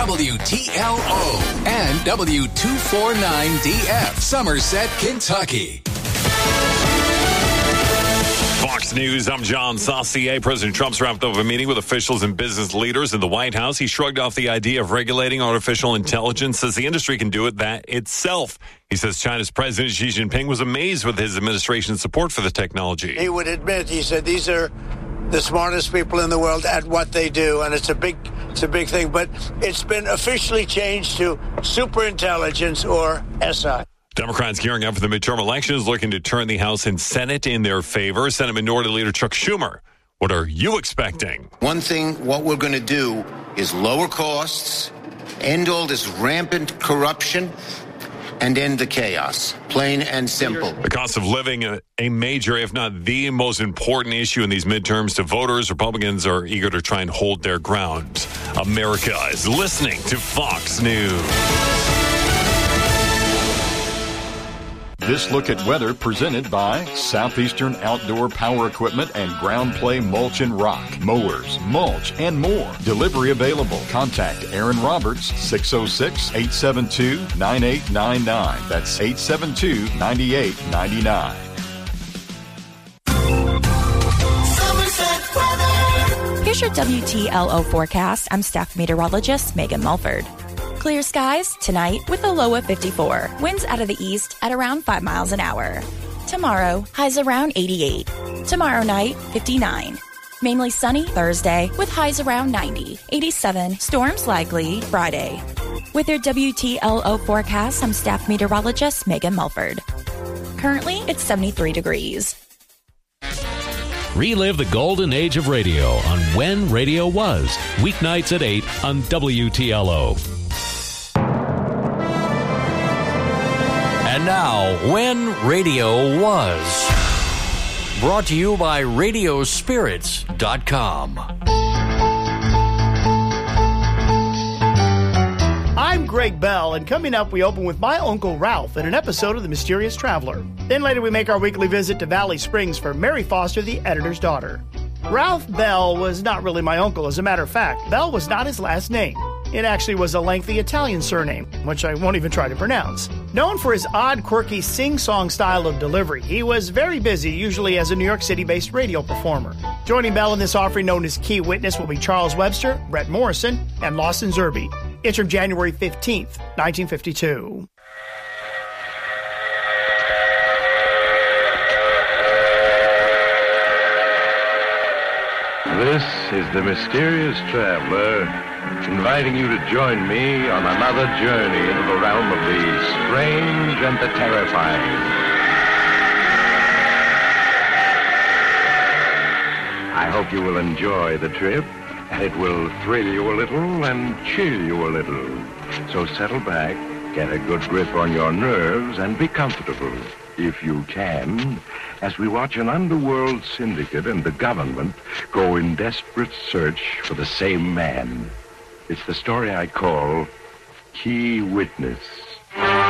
WTLO and W249DF, Somerset, Kentucky. Fox News, I'm John Saucier. President Trump's wrapped up a meeting with officials and business leaders in the White House. He shrugged off the idea of regulating artificial intelligence, says the industry can do it that itself. He says China's President Xi Jinping was amazed with his administration's support for the technology. He would admit, he said, these are the smartest people in the world at what they do, and it's a big thing, but it's been officially changed to superintelligence, or SI. Democrats gearing up for the midterm elections, looking to turn the House and Senate in their favor. Senate Minority Leader Chuck Schumer, what are you expecting? One thing, what we're going to do is lower costs, end all this rampant corruption, and end the chaos. Plain and simple. The cost of living, a major, if not the most important issue in these midterms to voters. Republicans are eager to try and hold their ground. America is listening to Fox News. This look at weather presented by Southeastern Outdoor Power Equipment and Ground Play Mulch and Rock. Mowers, mulch, and more. Delivery available. Contact Aaron Roberts, 606-872-9899. That's 872-9899. Here's your WTLO forecast. I'm staff meteorologist Megan Mulford. Clear skies tonight with a low of 54. Winds out of the east at around 5 miles an hour. Tomorrow, highs around 88. Tomorrow night, 59. Mainly sunny Thursday with highs around 90. 87. Storms likely Friday. With your WTLO forecast, I'm staff meteorologist Megan Mulford. Currently, it's 73 degrees. Relive the golden age of radio on When Radio Was. Weeknights at 8 on WTLO. And now, When Radio Was. Brought to you by Radiospirits.com. I'm Greg Bell, and coming up, we open with my Uncle Ralph in an episode of The Mysterious Traveler. Then later, we make our weekly visit to Valley Springs for Mary Foster, the editor's daughter. Ralph Bell was not really my uncle. As a matter of fact, Bell was not his last name. It actually was a lengthy Italian surname, which I won't even try to pronounce. Known for his odd, quirky sing-song style of delivery, he was very busy, usually as a New York City-based radio performer. Joining Bell in this offering known as Key Witness will be Charles Webster, Brett Morrison, and Lawson Zerbe. It's from January 15th, 1952. This is the Mysterious Traveler, inviting you to join me on another journey into the realm of the strange and the terrifying. I hope you will enjoy the trip. It will thrill you a little and chill you a little. So settle back, get a good grip on your nerves, and be comfortable, if you can, as we watch an underworld syndicate and the government go in desperate search for the same man. It's the story I call Key Witness.